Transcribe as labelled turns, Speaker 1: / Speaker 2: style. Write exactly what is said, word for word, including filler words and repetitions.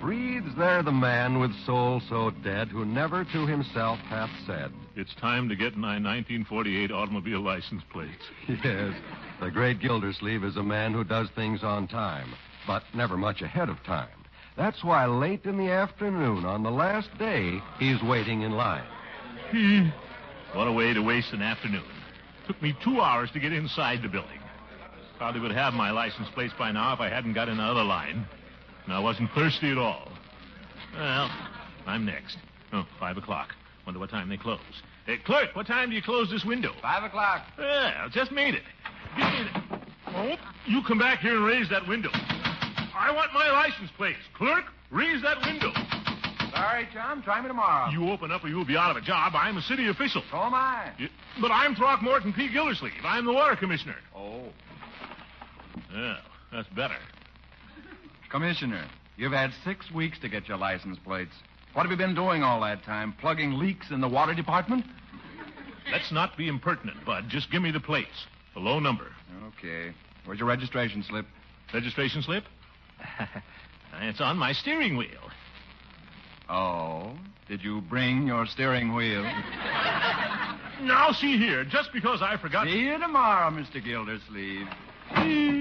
Speaker 1: breathes there the man with soul so dead who never to himself hath said,
Speaker 2: "It's time to get my nineteen forty-eight automobile license plates."
Speaker 1: Yes, the great Gildersleeve is a man who does things on time, but never much ahead of time. That's why late in the afternoon on the last day, he's waiting in line.
Speaker 2: Hmm. What a way to waste an afternoon. Took me two hours to get inside the building. Probably would have my license plates by now if I hadn't got in the other line. And I wasn't thirsty at all. Well, I'm next. Oh, five o'clock. Wonder what time they close. Hey, clerk, what time do you close this window?
Speaker 3: Five o'clock.
Speaker 2: Yeah, I just made it. Give me the... Oh, you come back here and raise that window. I want my license plates. Clerk, raise that window.
Speaker 3: Sorry, chum. Try me tomorrow.
Speaker 2: You open up or you'll be out of a job. I'm a city official.
Speaker 3: So am I.
Speaker 2: Yeah, but I'm Throckmorton P. Gildersleeve. I'm the water commissioner.
Speaker 3: Oh.
Speaker 2: Yeah, that's better.
Speaker 3: Commissioner, you've had six weeks to get your license plates. What have you been doing all that time? Plugging leaks in the water department?
Speaker 2: Let's not be impertinent, Bud. Just give me the plates. The low number.
Speaker 3: Okay. Where's your registration slip?
Speaker 2: Registration slip? It's on my steering wheel.
Speaker 3: Oh? Did you bring your steering wheel?
Speaker 2: Now, see here. Just because I forgot...
Speaker 3: See you tomorrow, Mister Gildersleeve.